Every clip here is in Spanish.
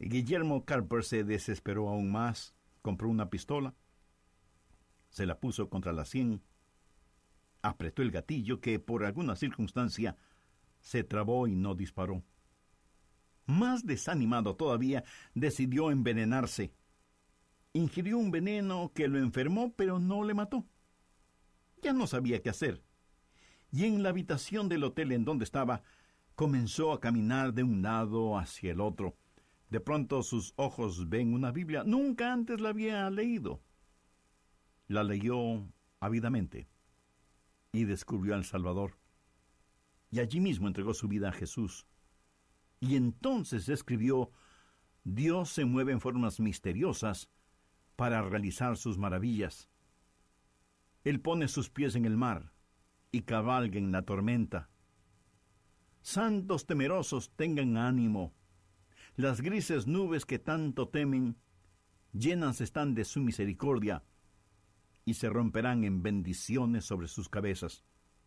Guillermo Carper se desesperó aún más, compró una pistola, se la puso contra la sien, apretó el gatillo que por alguna circunstancia se trabó y no disparó. Más desanimado todavía, decidió envenenarse. Ingirió un veneno que lo enfermó, pero no le mató. Ya no sabía qué hacer. Y en la habitación del hotel en donde estaba, comenzó a caminar de un lado hacia el otro. De pronto sus ojos ven una Biblia. Nunca antes la había leído. La leyó ávidamente y descubrió al Salvador. Y allí mismo entregó su vida a Jesús. Y entonces escribió: Dios se mueve en formas misteriosas para realizar sus maravillas. Él pone sus pies en el mar y cabalga en la tormenta. Santos temerosos, tengan ánimo. Las grises nubes que tanto temen, llenas están de su misericordia, y se romperán en bendiciones sobre sus cabezas.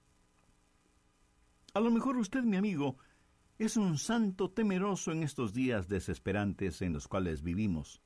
A lo mejor usted, mi amigo, es un santo temeroso en estos días desesperantes en los cuales vivimos.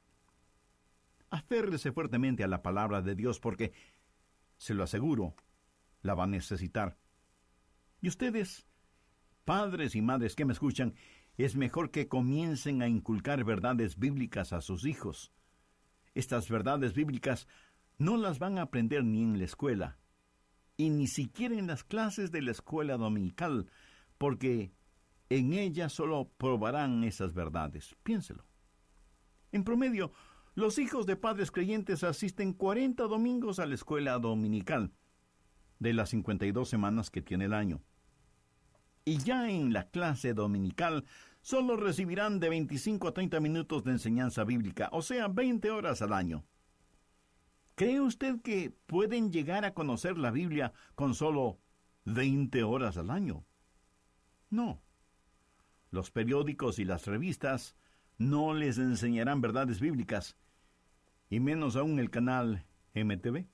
Aférrese fuertemente a la palabra de Dios porque, se lo aseguro, la va a necesitar. Y ustedes, padres y madres que me escuchan, es mejor que comiencen a inculcar verdades bíblicas a sus hijos. Estas verdades bíblicas no las van a aprender ni en la escuela, y ni siquiera en las clases de la escuela dominical, porque en ellas solo probarán esas verdades. Piénselo. En promedio, los hijos de padres creyentes asisten 40 domingos a la escuela dominical, de las 52 semanas que tiene el año. Y ya en la clase dominical solo recibirán de 25 a 30 minutos de enseñanza bíblica, o sea, 20 horas al año. ¿Cree usted que pueden llegar a conocer la Biblia con solo 20 horas al año? No. Los periódicos y las revistas no les enseñarán verdades bíblicas, y menos aún el canal MTV.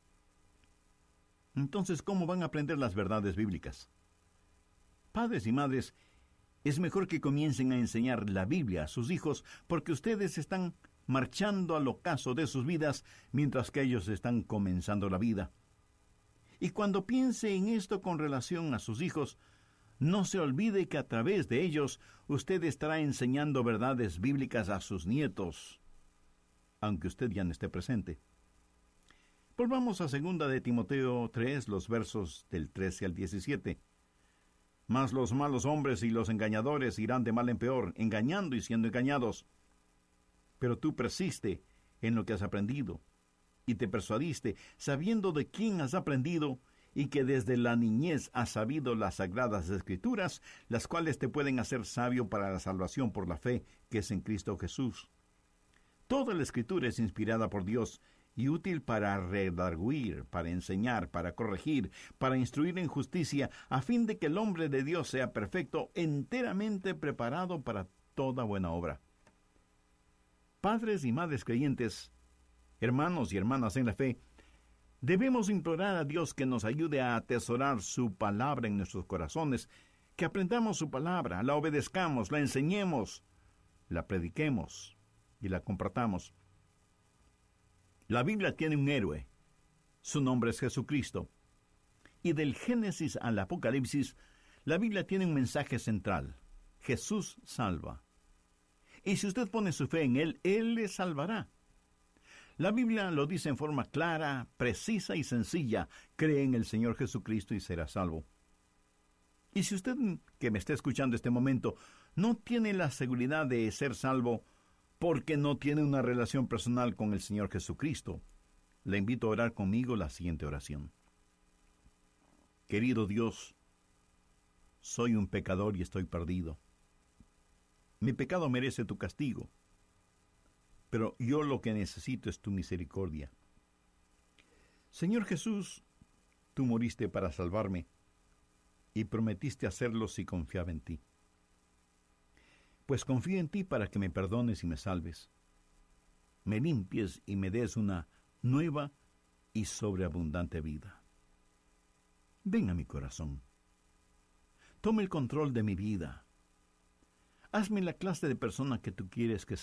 Entonces, ¿cómo van a aprender las verdades bíblicas? Padres y madres, es mejor que comiencen a enseñar la Biblia a sus hijos, porque ustedes están marchando al ocaso de sus vidas, mientras que ellos están comenzando la vida. Y cuando piense en esto con relación a sus hijos, no se olvide que a través de ellos usted estará enseñando verdades bíblicas a sus nietos, aunque usted ya no esté presente. Volvamos a 2 de Timoteo 3, los versos del 13 al 17. Mas los malos hombres y los engañadores irán de mal en peor, engañando y siendo engañados. Pero tú persiste en lo que has aprendido, y te persuadiste, sabiendo de quién has aprendido, y que desde la niñez has sabido las sagradas Escrituras, las cuales te pueden hacer sabio para la salvación por la fe que es en Cristo Jesús. Toda la Escritura es inspirada por Dios y útil para redarguir, para enseñar, para corregir, para instruir en justicia, a fin de que el hombre de Dios sea perfecto, enteramente preparado para toda buena obra. Padres y madres creyentes, hermanos y hermanas en la fe, debemos implorar a Dios que nos ayude a atesorar su palabra en nuestros corazones, que aprendamos su palabra, la obedezcamos, la enseñemos, la prediquemos y la compartamos. La Biblia tiene un héroe, su nombre es Jesucristo, y del Génesis al Apocalipsis, la Biblia tiene un mensaje central: Jesús salva. Y si usted pone su fe en Él, Él le salvará. La Biblia lo dice en forma clara, precisa y sencilla: cree en el Señor Jesucristo y será salvo. Y si usted, que me está escuchando este momento, no tiene la seguridad de ser salvo porque no tiene una relación personal con el Señor Jesucristo, le invito a orar conmigo la siguiente oración. Querido Dios, soy un pecador y estoy perdido. Mi pecado merece tu castigo, pero yo lo que necesito es tu misericordia. Señor Jesús, tú moriste para salvarme y prometiste hacerlo si confiaba en ti. Pues confío en ti para que me perdones y me salves, me limpies y me des una nueva y sobreabundante vida. Ven a mi corazón. Toma el control de mi vida. Hazme la clase de persona que tú quieres que